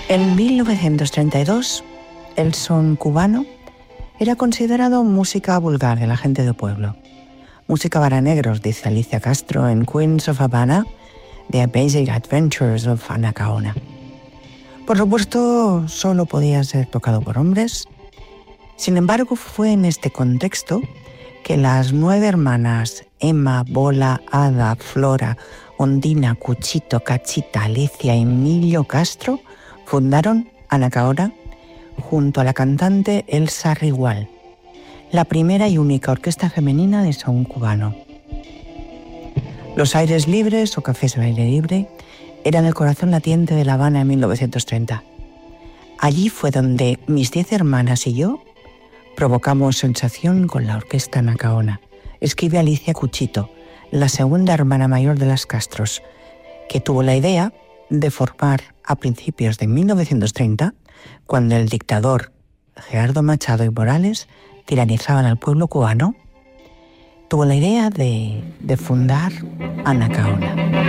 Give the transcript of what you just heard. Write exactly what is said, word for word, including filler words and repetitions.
En mil novecientos treinta y dos, el son cubano era considerado música vulgar de la gente de pueblo. Música para negros, dice Alicia Castro en Queens of Havana, The Basic Adventures of Anacaona. Por supuesto, solo podía ser tocado por hombres. Sin embargo, fue en este contexto que las nueve hermanas Emma, Bola, Ada, Flora, Ondina, Cuchito, Cachita, Alicia y Emilio Castro fundaron Anacaona junto a la cantante Elsa Rigual, la primera y única orquesta femenina de son cubano. Los Aires Libres o Cafés de Baile Libre eran el corazón latiente de La Habana en mil novecientos treinta. Allí fue donde mis diez hermanas y yo provocamos sensación con la orquesta Anacaona, escribe Alicia Cuchito, la segunda hermana mayor de las Castros, que tuvo la idea de formar a principios de mil novecientos treinta, cuando el dictador Gerardo Machado y Morales tiranizaban al pueblo cubano, tuvo la idea de, de fundar Anacaona.